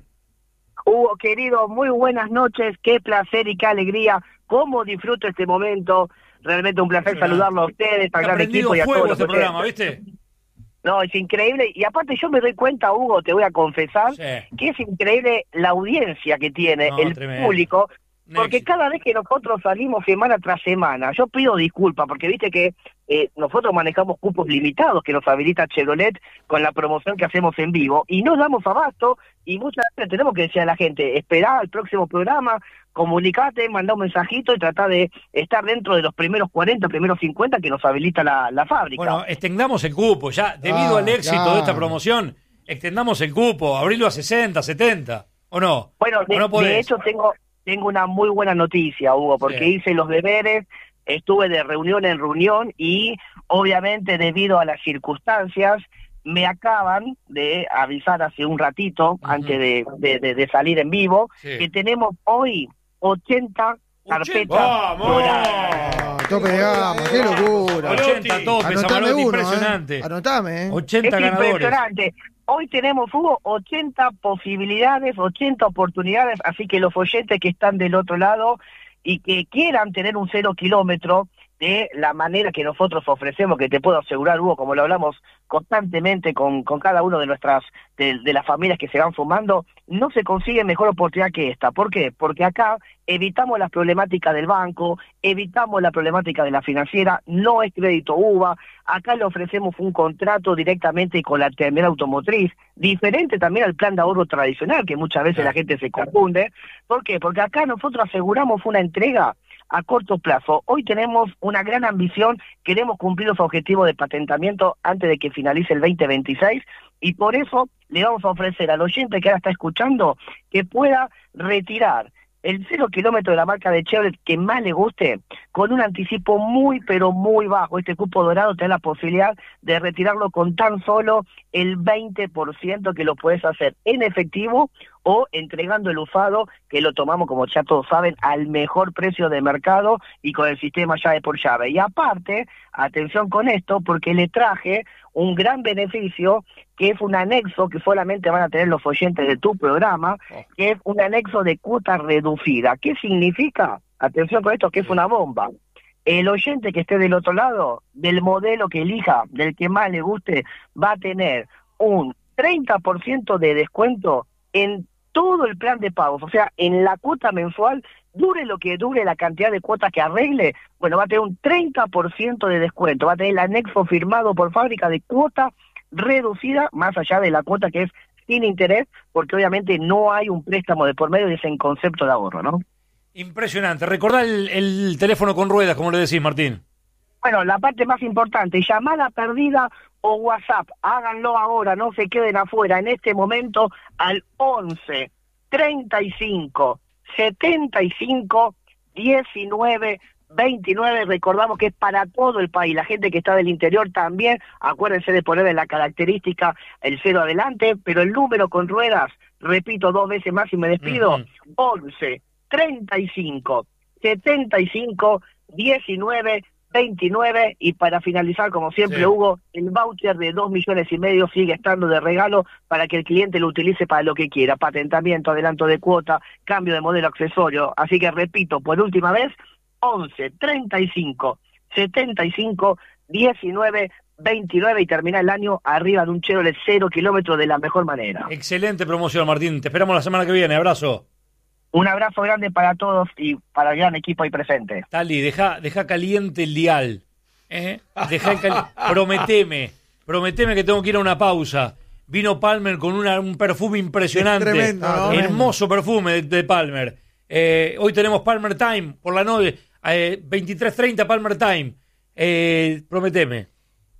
Hugo, querido, muy buenas noches, qué placer y qué alegría, cómo disfruto este momento, realmente un placer saludarlo a ustedes, al Ha gran prendido equipo y a fuego todos los este programa, oyentes. ¿viste? No, es increíble, y aparte yo me doy cuenta, Hugo, te voy a confesar, Sí. que es increíble la audiencia que tiene No, el tremendo. público, Un porque éxito. cada vez que nosotros salimos semana tras semana, yo pido disculpas, porque viste que eh, nosotros manejamos cupos limitados que nos habilita Chevrolet con la promoción que hacemos en vivo, y no damos abasto, y muchas veces tenemos que decir a la gente, esperá al próximo programa, comunicate, mandá un mensajito y tratá de estar dentro de los primeros cuarenta, primeros cincuenta que nos habilita la, la fábrica. Bueno, extendamos el cupo, ya debido Ah, al éxito claro. de esta promoción, extendamos el cupo, abrirlo a sesenta, setenta, ¿o no? Bueno, de, ¿O no de hecho tengo, tengo una muy buena noticia, Hugo, porque Sí. hice los deberes, estuve de reunión en reunión y obviamente debido a las circunstancias me acaban de avisar hace un ratito, uh-huh. antes de, de, de, de salir en vivo, sí. que tenemos hoy ochenta carpetas doradas. Tope de gama, qué locura. ochenta topes, Anotame uno, impresionante. Eh. Anotame, eh. ochenta es ganadores. Impresionante. Hoy tenemos, Hugo, ochenta posibilidades, ochenta oportunidades, así que los oyentes que están del otro lado y que quieran tener un cero kilómetro de la manera que nosotros ofrecemos, que te puedo asegurar, Hugo, como lo hablamos constantemente con, con cada uno de nuestras, de, de las familias que se van fumando, no se consigue mejor oportunidad que esta. ¿Por qué? Porque acá evitamos las problemáticas del banco, evitamos la problemática de la financiera, no es crédito U V A, acá le ofrecemos un contrato directamente con la terminal automotriz, diferente también al plan de ahorro tradicional, que muchas veces la gente se confunde. ¿Por qué? Porque acá nosotros aseguramos una entrega a corto plazo. Hoy tenemos una gran ambición, queremos cumplir los objetivos de patentamiento antes de que finalice el veinte veintiséis y por eso le vamos a ofrecer al oyente que ahora está escuchando que pueda retirar el cero kilómetro de la marca de Chevrolet que más le guste, con un anticipo muy pero muy bajo. Este cupo dorado te da la posibilidad de retirarlo con tan solo el veinte por ciento, que lo puedes hacer en efectivo o entregando el usado, que lo tomamos, como ya todos saben, al mejor precio de mercado y con el sistema llave por llave. Y aparte, atención con esto, porque le traje un gran beneficio, que es un anexo que solamente van a tener los oyentes de tu programa, que es un anexo de cuota reducida. ¿Qué significa? Atención con esto, que es una bomba. El oyente que esté del otro lado, del modelo que elija, del que más le guste, va a tener un treinta por ciento de descuento en todo el plan de pagos, o sea, en la cuota mensual, dure lo que dure la cantidad de cuotas que arregle, bueno, va a tener un treinta por ciento de descuento, va a tener el anexo firmado por fábrica de cuota reducida, más allá de la cuota que es sin interés, porque obviamente no hay un préstamo de por medio de ese concepto de ahorro, ¿no? Impresionante. Recordá el, el teléfono con ruedas, como le decís, Martín. Bueno, la parte más importante, llamada perdida o WhatsApp, háganlo ahora, no se queden afuera, en este momento al once, treinta y cinco, setenta y cinco, diecinueve, veintinueve, recordamos que es para todo el país, la gente que está del interior también, acuérdense de poner en la característica el cero adelante, pero el número con ruedas, repito dos veces más y me despido, uh-huh. once, treinta y cinco, setenta y cinco, diecinueve, veintinueve, y para finalizar, como siempre, sí. Hugo, el voucher de dos millones y medio sigue estando de regalo para que el cliente lo utilice para lo que quiera, patentamiento, adelanto de cuota, cambio de modelo accesorio, así que repito, por última vez, once, treinta y cinco, setenta y cinco, diecinueve, veintinueve y termina el año arriba de un Chevrolet cero kilómetros de la mejor manera. Excelente promoción, Martín, te esperamos la semana que viene, abrazo. Un abrazo grande para todos y para el gran equipo ahí presente. Tali, deja, deja caliente el dial. ¿eh? Deja el cali- prometeme, prometeme que tengo que ir a una pausa. Vino Palmer con una, un perfume impresionante. Tremendo, ¿no? Hermoso perfume de, de Palmer. Eh, hoy tenemos Palmer Time por la noche, eh, veintitrés treinta Palmer Time. Eh, prometeme.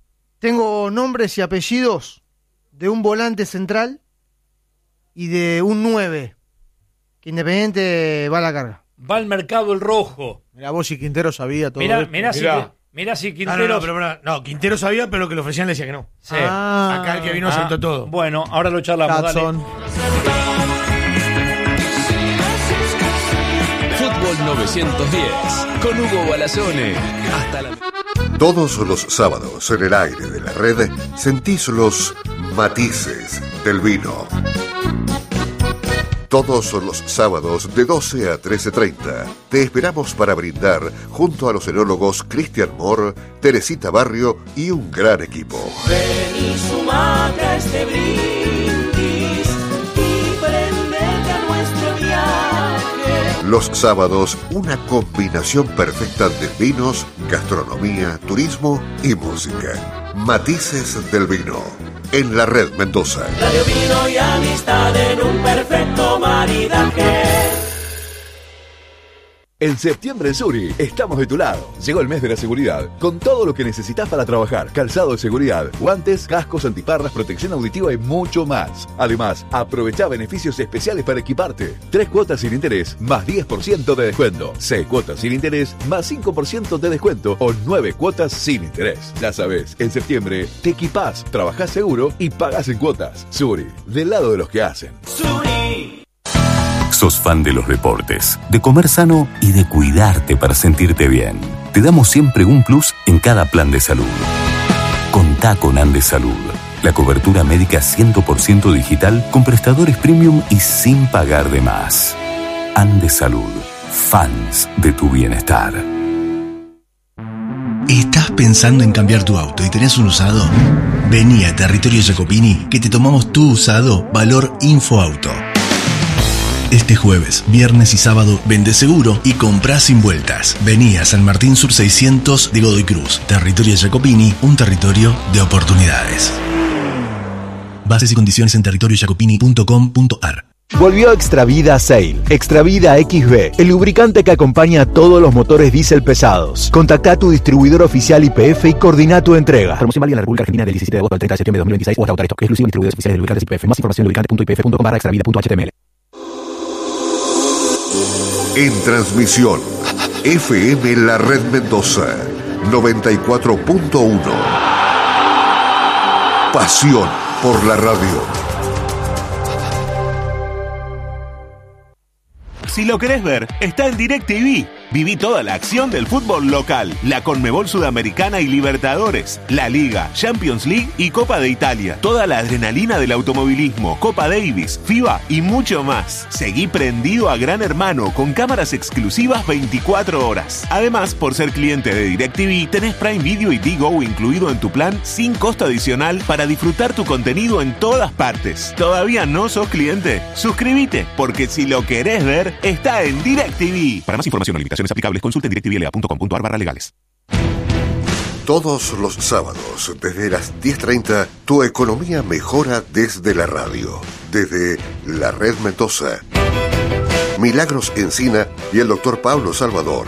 Tengo nombres y apellidos de un volante central y de un nueve. Que Independiente va a la carga. Va al mercado el rojo. Mirá, vos y Quintero sabía todo Mirá, esto. mirá, si, Mirá. mirá si No, Quintero... no, no, pero, pero, no, Quintero sabía, pero lo que le ofrecían le decía que no. Sí. Ah, Acá el que vino Ah, aceptó todo. Bueno, ahora lo charlamos. Hudson. Fútbol novecientos diez con Hugo Balazone. Hasta la... Todos los sábados en el aire de la red sentís los matices del vino. Todos los sábados de doce a trece treinta te esperamos para brindar junto a los enólogos Cristian Moore, Teresita Barrio y un gran equipo. Ven y sumate a este brindis y prendete a nuestro viaje. Los sábados, una combinación perfecta de vinos, gastronomía, turismo y música. Matices del vino. En la Red Mendoza. Radio, vino y amistad en un perfecto maridaje. En septiembre en Suri estamos de tu lado. Llegó el mes de la seguridad, con todo lo que necesitas para trabajar. Calzado de seguridad, guantes, cascos, antiparras, protección auditiva y mucho más. Además, aprovecha beneficios especiales para equiparte. Tres cuotas sin interés, más diez por ciento de descuento. Seis cuotas sin interés, más cinco por ciento de descuento. O nueve cuotas sin interés. Ya sabes, en septiembre te equipás, trabajás seguro y pagás en cuotas. Suri, del lado de los que hacen. Suri. ¿Sos fan de los deportes, de comer sano y de cuidarte para sentirte bien? Te damos siempre un plus en cada plan de salud. Contá con Andes Salud, la cobertura médica cien por ciento digital con prestadores premium y sin pagar de más. Andes Salud, fans de tu bienestar. ¿Estás pensando en cambiar tu auto y tenés un usado? Vení a Territorio Jacopini que te tomamos tu usado valor Infoauto. Este jueves, viernes y sábado, vende seguro y comprá sin vueltas. Vení a San Martín Sur seiscientos de Godoy Cruz. Territorio Jacopini, un territorio de oportunidades. Bases y condiciones en territorio jacopini punto com punto a r. Volvió Extravida Sail, Extravida X B, el lubricante que acompaña a todos los motores diésel pesados. Contactá a tu distribuidor oficial Y P F y coordina tu entrega. Promoción válida en la República Argentina del diecisiete de agosto al treinta de septiembre de dos mil veintiséis o hasta agotar stock. Exclusivo en distribuidores oficiales de lubricantes Y P F. Más información en lubricante punto i p f punto com barra extravida punto h t m l. En transmisión, F M La Red Mendoza, noventa y cuatro punto uno. Pasión por la radio. Si lo querés ver, está en DirecTV. Viví toda la acción del fútbol local, la Conmebol Sudamericana y Libertadores, la Liga, Champions League y Copa de Italia. Toda la adrenalina del automovilismo, Copa Davis, FIBA y mucho más. Seguí prendido a Gran Hermano con cámaras exclusivas veinticuatro horas. Además, por ser cliente de DirecTV, tenés Prime Video y Digo incluido en tu plan sin costo adicional para disfrutar tu contenido en todas partes. ¿Todavía no sos cliente? Suscríbete, porque si lo querés ver, está en DirecTV. Para más información o limitaciones aplicables, consulta en directivl punto com punto a r barra legales. Todos los sábados, desde las diez treinta, tu economía mejora desde la radio. Desde La Red Mendoza. Milagros Encina y el doctor Pablo Salvador